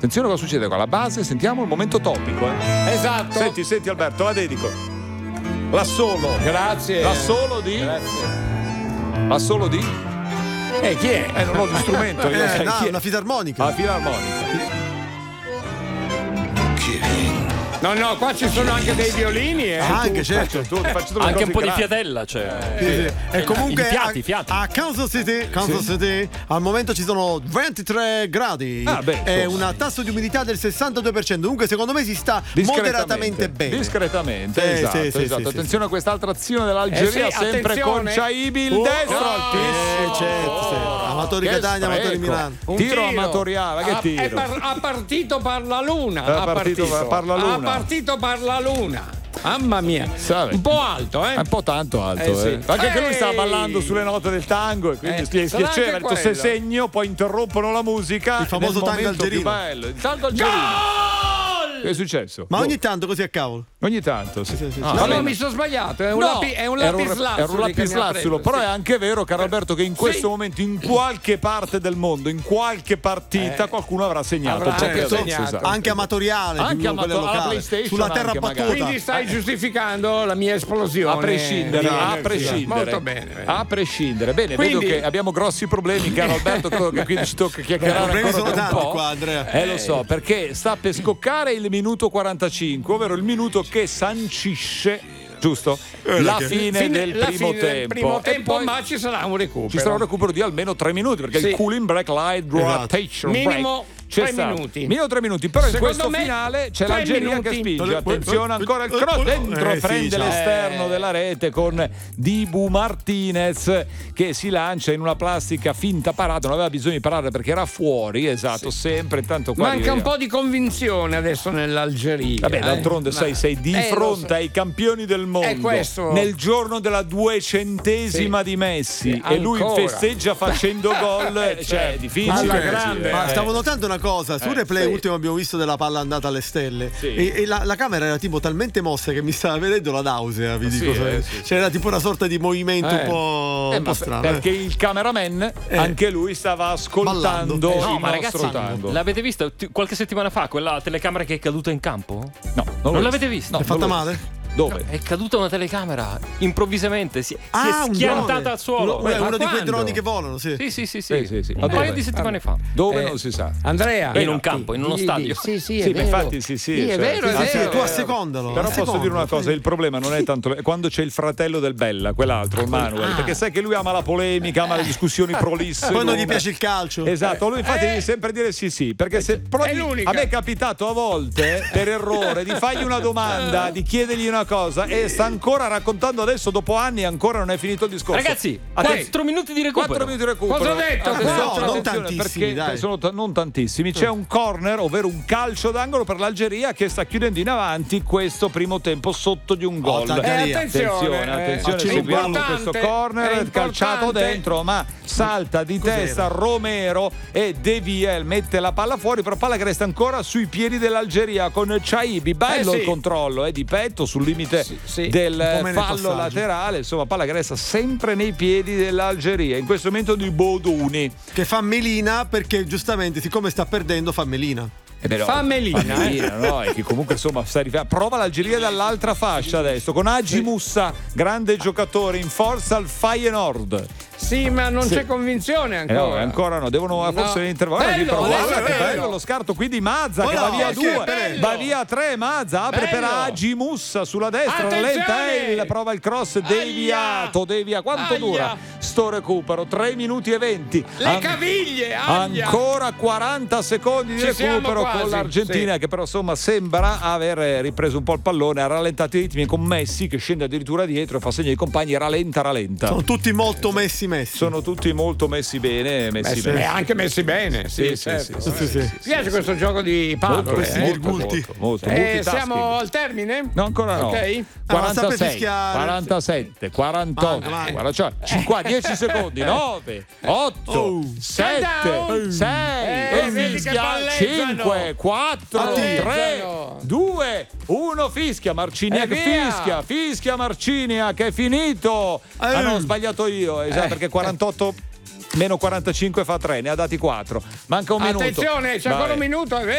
Attenzione cosa succede con la base, sentiamo il momento topico. Esatto. Senti Alberto, la dedico. L'assolo. Grazie. L'assolo di? Grazie. L'assolo di? Chi è? Non ho lo strumento. Io sai chi è. Una filarmonica. La filarmonica. No, qua ci sono anche dei violini. Anche, certo. Faccio Anche un po' di fiatella, cioè. Sì. E comunque fiati. a Kansas City al momento ci sono 23 gradi e un tasso di umidità del 62%. Dunque secondo me si sta moderatamente bene. Discretamente, esatto. Attenzione a quest'altra azione dell'Algeria, sempre con Chaibi, il destro altissimo. Certo. Amatori Catania, amatori Milano. Tiro amatoriale, che tiro? Ha partito per la luna. Ha partito per la luna. Partito per la luna. Mamma mia, un po' alto, Un po' tanto alto, sì. Anche che lui stava ballando sulle note del tango e quindi gli piaceva. Il se segno, poi interrompono la musica. Il famoso tango algerino. Più bello. Il tango algerino. Che è successo? Ma ogni tanto così a cavolo. Ogni tanto, sì. No, mi sono sbagliato. È un lapislazzulo. Era un lapislazzulo, però è anche vero, caro Alberto, che in questo momento, in qualche parte del mondo, in qualche partita, qualcuno avrà segnato. Anche amatoriale, anche locale, PlayStation, sulla terra battuta. Quindi stai giustificando la mia esplosione. A prescindere. Molto bene. A prescindere. Bene, vedo che abbiamo grossi problemi, caro Alberto, credo che quindi ci tocca chiacchierare ancora per un po'. Qua, Andrea. Lo so, perché sta per scoccare il minuto 45, ovvero il minuto che sancisce, giusto? La fine del primo tempo. Ma ci sarà un recupero. Ci sarà un recupero di almeno 3 minuti, perché il cooling break, light rotation minimo break. 3 minuti. Meno 3 minuti, però Secondo in questo finale c'è l'Algeria che spinge. Attenzione, ancora il cross dentro, prende l'esterno della rete con Dibu Martinez che si lancia in una plastica finta parata, non aveva bisogno di parare perché era fuori, sempre. Intanto qua manca un po' di convinzione adesso nell'Algeria. Vabbè, d'altronde sei di fronte ai campioni del mondo nel giorno della 200ª di Messi e lui festeggia facendo gol, cioè è difficile. Ma stavo notando una cosa, su replay ultimo abbiamo visto della palla andata alle stelle e la camera era tipo talmente mossa che mi stava vedendo la nausea, vi dico. C'era tipo una sorta di movimento un po' strano. Perché il cameraman anche lui stava ascoltando il nostro tango. L'avete vista qualche settimana fa quella telecamera che è caduta in campo? No, non l'avete vista? È fatta male? Dove? È caduta una telecamera improvvisamente, si è schiantata al suolo. Uno di quei droni che volano, Sì. Un paio di settimane fa. Dove non si sa. Andrea, in un campo, in uno stadio. Sì, infatti è vero. Tu assecondalo. Però posso dire una cosa, il problema non è tanto quando c'è il fratello del Bella, quell'altro, Manuel, perché sai che lui ama la polemica, ama le discussioni prolisse. Poi non gli piace il calcio. Esatto, lui infatti deve sempre dire sì, perché se a me è capitato a volte per errore di fargli una domanda, di chiedergli una cosa e sta ancora raccontando adesso dopo anni ancora non è finito il discorso. Ragazzi, 4 minuti di recupero. 4 minuti di recupero. Cosa ho detto? Non tantissimi, dai. Non tantissimi. C'è un corner, ovvero un calcio d'angolo per l'Algeria che sta chiudendo in avanti questo primo tempo sotto di un gol. Attenzione, seguiamo questo corner calciato dentro, ma salta di testa Romero e De Viel mette la palla fuori, però palla che resta ancora sui piedi dell'Algeria con Chaibi. Bello il controllo, di petto sul limite del fallo laterale, insomma palla che resta sempre nei piedi dell'Algeria, in questo momento di Boduni che fa melina perché giustamente siccome sta perdendo fa melina. Fa melina, no? E che comunque insomma prova l'Algeria dall'altra fascia adesso con Hagi Moussa, grande giocatore in forza al Feyenoord. Sì, ma non c'è convinzione ancora. No, ancora no, devono forse l'intervallo. Guarda che bello lo scarto qui di Mazza che va via 2, va via 3, Mazza apre per Hagi Moussa sulla destra, rallenta prova il cross deviato, quanto dura sto recupero? 3 minuti e 20. Le caviglie, ancora 40 secondi di recupero con l'Argentina che però insomma sembra aver ripreso un po' il pallone, ha rallentato i ritmi con Messi che scende addirittura dietro e fa segno ai compagni, rallenta. Sono tutti molto messi. Sono tutti molto messi bene. Anche messi bene. Sì. Mi piace questo gioco di pallone. Molto. Siamo al termine? No, ancora no. Ok. 46, 47, 48, 50, 10 secondi, 9, 8, 7, 6, 5, 4, 3, 2, 1, fischia Marciniak, fischia Marciniak, è finito. No, ho sbagliato io, perché 48 meno 45 fa 3, ne ha dati 4. Manca un minuto. Attenzione, c'è ancora un minuto, è vero.